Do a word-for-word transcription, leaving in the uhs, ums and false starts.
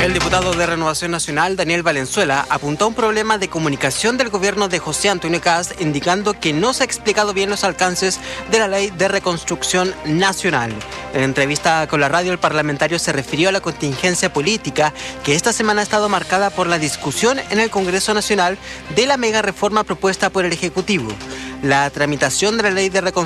El diputado de Renovación Nacional, Daniel Valenzuela, apuntó a un problema de comunicación del gobierno de José Antonio Kast, indicando que no se ha explicado bien los alcances de la Ley de Reconstrucción Nacional. En entrevista con la radio, el parlamentario se refirió a la contingencia política que esta semana ha estado marcada por la discusión en el Congreso Nacional de la mega reforma propuesta por el Ejecutivo. La tramitación de la Ley de Reconstrucción